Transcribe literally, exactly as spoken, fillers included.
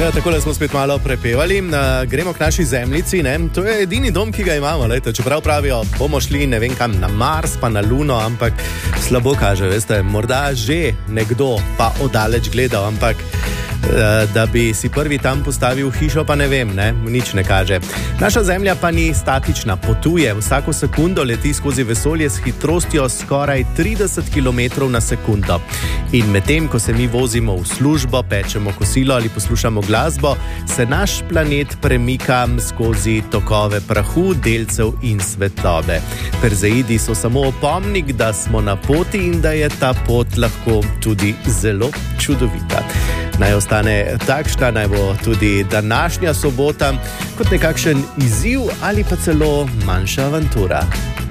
Ja, takole smo spet malo prepevali. Uh, gremo k naši zemljici. Ne? To je edini dom, ki ga imamo. Lejte, čeprav pravijo, bomo šli ne vem kam na Mars, pa na Luno, ampak slabo kaže, veste, morda že nekdo pa odaleč gledal, ampak uh, da bi si prvi tam postavil hišo, pa ne vem, ne? Nič ne kaže. Naša zemlja pa ni statična, potuje. Vsako sekundo leti skozi vesolje s hitrostjo skoraj trideset kilometrov na sekundo. In medtem, ko se mi vozimo v službo, pečemo kosilo ali poslušamo glasbo, se naš planet premika skozi tokove prahu, delcev in svetlobe. Perzeidi so samo opomnik, da smo na poti in da je ta pot lahko tudi zelo čudovita. Naj ostane takšna, naj bo tudi današnja sobota kot nekakšen izziv ali pa celo manjša avantura.